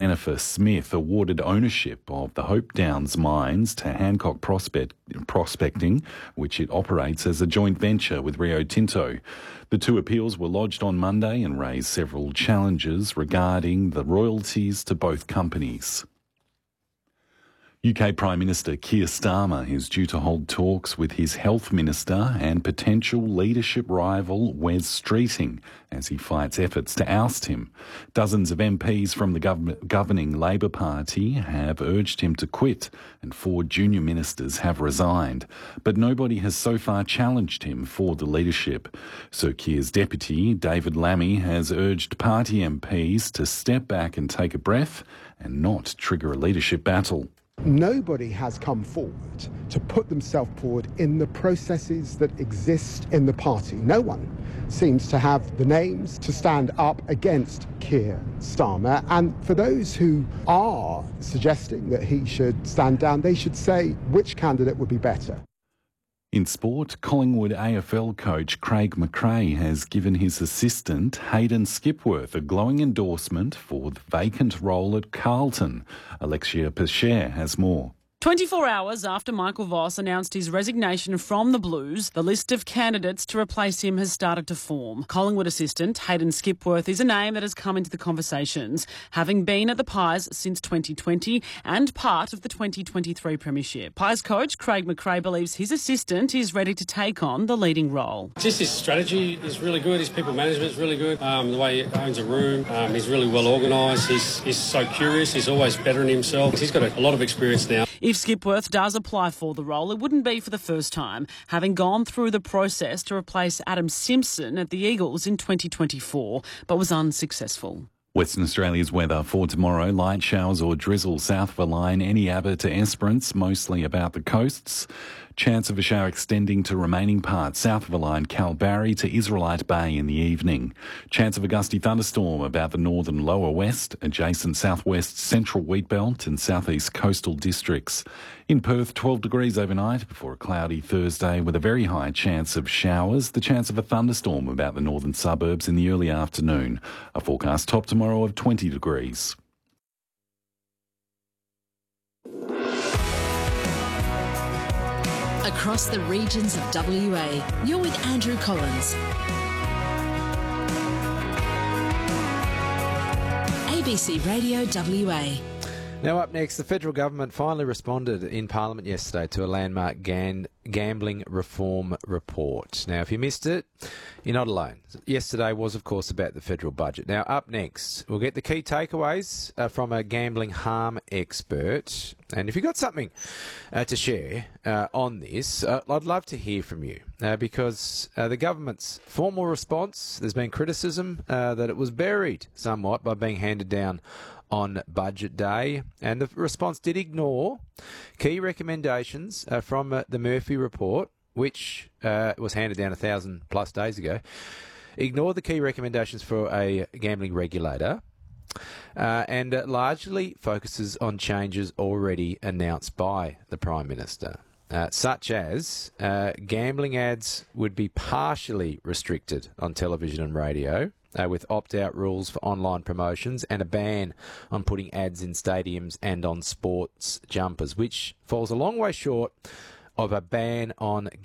Jennifer Smith awarded ownership of the Hope Downs mines to Hancock Prospecting, which it operates as a joint venture with Rio Tinto. The two appeals were lodged on Monday and raised several challenges regarding the royalties to both companies. UK Prime Minister Keir Starmer is due to hold talks with his health minister and potential leadership rival Wes Streeting as he fights efforts to oust him. Dozens of MPs from the governing Labor Party have urged him to quit, and 4 junior ministers have resigned. But nobody has so far challenged him for the leadership. Sir Keir's deputy, David Lammy, has urged party MPs to step back and take a breath and not trigger a leadership battle. Nobody has come forward to put themselves forward in the processes that exist in the party. No one seems to have the names to stand up against Keir Starmer. And for those who are suggesting that he should stand down, they should say which candidate would be better. In sport, Collingwood AFL coach Craig McRae has given his assistant Hayden Skipworth a glowing endorsement for the vacant role at Carlton. Alexia Pescher has more. 24 hours after Michael Voss announced his resignation from the Blues, the list of candidates to replace him has started to form. Collingwood assistant Hayden Skipworth is a name that has come into the conversations, having been at the Pies since 2020 and part of the 2023 Premiership. Pies coach Craig McRae believes his assistant is ready to take on the leading role. Just his strategy is really good, his people management is really good, the way he owns a room, he's really well organised, he's so curious, he's always bettering himself. He's got a lot of experience now. If Skipworth does apply for the role, it wouldn't be for the first time, having gone through the process to replace Adam Simpson at the Eagles in 2024, but was unsuccessful. Western Australia's weather for tomorrow: light showers or drizzle south of the line, Eneabba to Esperance, mostly about the coasts. Chance of a shower extending to remaining parts south of the line, Kalbarri to Israelite Bay in the evening. Chance of a gusty thunderstorm about the northern lower west, adjacent southwest central wheatbelt and southeast coastal districts. In Perth, 12 degrees overnight before a cloudy Thursday with a very high chance of showers. The chance of a thunderstorm about the northern suburbs in the early afternoon. A forecast top tomorrow of 20 degrees. Across the regions of WA, you're with Andrew Collins. ABC Radio WA. Now up next, the federal government finally responded in Parliament yesterday to a landmark gambling reform report. Now, if you missed it, you're not alone. Yesterday was, of course, about the federal budget. Now, up next, we'll get the key takeaways from a gambling harm expert. And if you've got something to share on this, I'd love to hear from you because the government's formal response, there's been criticism that it was buried somewhat by being handed down on budget day, and the response did ignore key recommendations from the Murphy report, which was handed down 1,000+ days ago. Ignored the key recommendations for a gambling regulator, and largely focuses on changes already announced by the Prime Minister, such as gambling ads would be partially restricted on television and radio, with opt-out rules for online promotions and a ban on putting ads in stadiums and on sports jumpers, which falls a long way short of a ban on